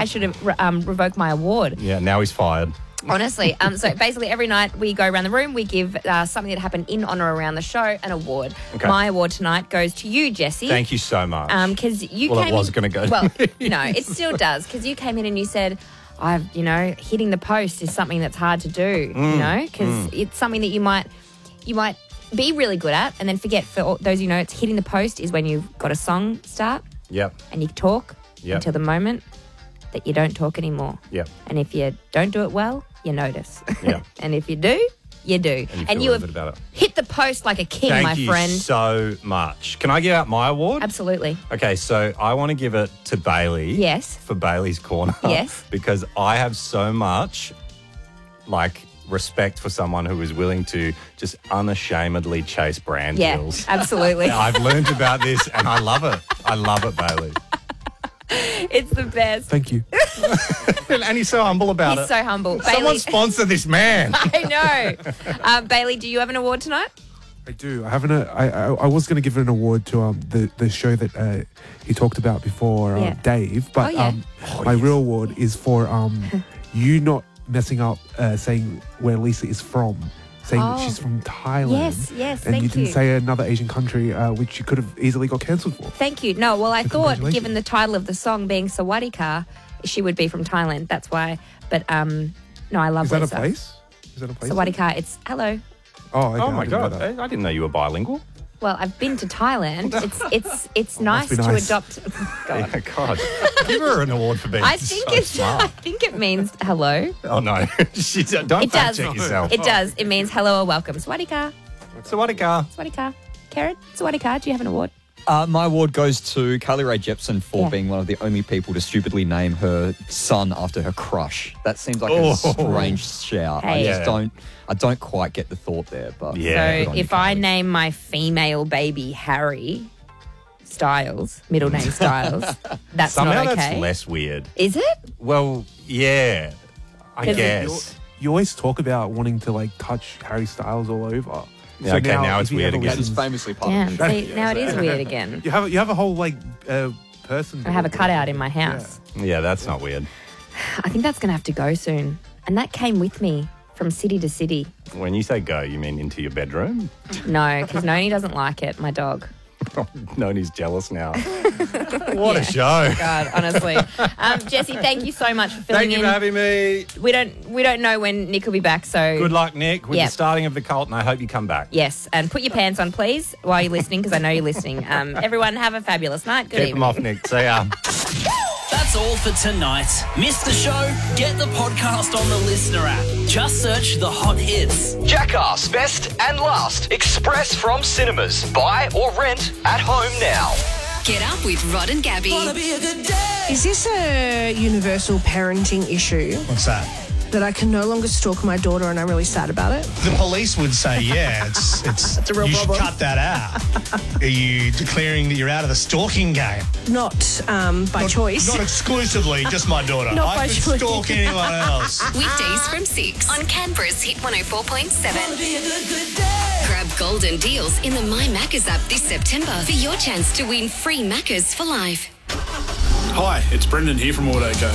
should have revoked my award. Yeah, now he's fired. Honestly. So basically every night we go around the room, we give something that happened in honour around the show an award. Okay. My award tonight goes to you, Jesse. Thank you so much. Because you Well, came it was in- going to go to Well, me. no, it still does because you came in and you said, hitting the post is something that's hard to do, because it's something that you might be really good at and then forget. For all those it's hitting the post is when you've got a song start Yep. and you talk Yep. until the moment that you don't talk anymore. Yep. And if you don't do it well, you notice. Yep. And if you do, you do. And you feel a bit about it. hit the post like a king, Thank my you friend. so much. Can I give out my award? Absolutely. Okay, so I want to give it to Bailey. Yes. For Bailey's Corner. Yes. Because I have so much, respect for someone who is willing to just unashamedly chase brand Yeah, deals. absolutely. I've learned about this and I love it. I love it, Bailey. It's the best. Thank you. And he's so humble about it. He's so humble. Someone Bailey, sponsor this man. I know. Bailey, do you have an award tonight? I do. I haven't. I was going to give an award to the show that he talked about before, Yeah. Dave. But Oh, yeah. my real award is for you not messing up saying where Lisa is from, saying that she's from Thailand. Yes, and thank you didn't you. say another Asian country, which you could have easily got cancelled for. Thank you. No, well, I thought, congratulations. given the title of the song being Sawadika, she would be from Thailand. That's why. But no, I love Is that Lisa. a place? Is that a place? Sawadika, it's hello. Oh, okay, Oh I my didn't know God. that. I didn't know you were bilingual. Well, I've been to Thailand. It's nice be to nice. adopt. God. Yeah, God. Give her an award for being I think so I smart. think it means hello. Oh, no. Don't It fact does. check yourself. It does. It means hello or welcome. Sawadika. Sawadika. Sawadika. Karen, Sawadika, do you have an award? My award goes to Kylie Rae Jepsen for Yeah. being one of the only people to stupidly name her son after her crush. That seems like Oh. a strange shout. Hey. I don't quite get the thought there. But Yeah. good on So you, if I Kylie. name my female baby Harry Styles, middle name Styles, that's Somehow not okay. that's less weird. Is it? Well, yeah, I 'Cause guess. You always talk about wanting to touch Harry Styles all over. Yeah, okay, now it's if he weird ever again. That is listens- famously part Damn. of the show. See, now it is weird again. You have a whole person. I have a cutout in my house. Yeah, that's not weird. I think that's going to have to go soon. And that came with me from city to city. When you say go, you mean into your bedroom? No, because Noni doesn't like it, my dog. Noni's jealous now. What a show. God, honestly. Jesse, thank you so much for filling Thank you in. for having me. We don't know when Nick will be back, so Good luck, Nick, with Yeah. the starting of the cult, and I hope you come back. yes, and put your pants on, please, while you're listening, because I know you're listening. Everyone, have a fabulous night. Good Keep evening. them off, Nick. See ya. That's all for tonight. Missed the show? Get the podcast on the Listener app. Just search the hot hits. Jackass Best and Last Express from cinemas. Buy or rent at home now. Get up with Rod and Gabby. Is this a universal parenting issue What's that? that I can no longer stalk my daughter and I'm really sad about it? The police would say, yeah, it's a real you problem. should cut that out. Are you declaring that you're out of the stalking game? Not by choice. Not exclusively, just my daughter. Not I by could choice. stalk anyone else. Weekdays from 6 on Canberra's Hit 104.7. Grab golden deals in the My Maccas app this September for your chance to win free Maccas for life. Hi, it's Brendan here from Autoco.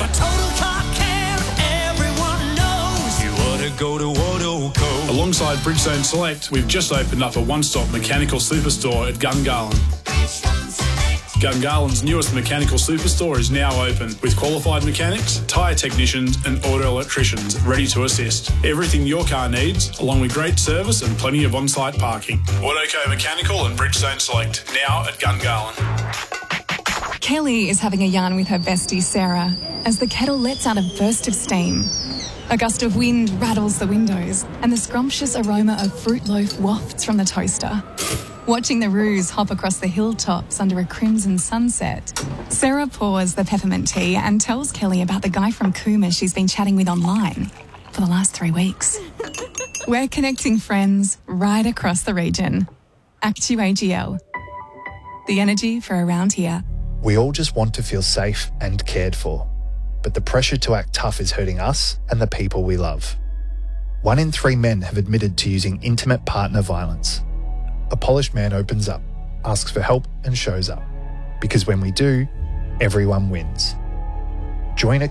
You ought to go to Autoco. Alongside Bridgestone Select, we've just opened up a one-stop mechanical superstore at Gungahlin. Gungahlин's newest mechanical superstore is now open with qualified mechanics, tyre technicians and auto electricians ready to assist. Everything your car needs, along with great service and plenty of on-site parking. Autoco Mechanical and Bridgestone Select, now at Gungahlin. Kelly is having a yarn with her bestie Sarah as the kettle lets out a burst of steam. A gust of wind rattles the windows and the scrumptious aroma of fruit loaf wafts from the toaster. Watching the roos hop across the hilltops under a crimson sunset, Sarah pours the peppermint tea and tells Kelly about the guy from Cooma she's been chatting with online for the last 3 weeks. We're connecting friends right across the region. Actu AGL. The energy for around here. We all just want to feel safe and cared for. But the pressure to act tough is hurting us and the people we love. 1 in 3 men have admitted to using intimate partner violence. A polished man opens up, asks for help and shows up. Because when we do, everyone wins. Join a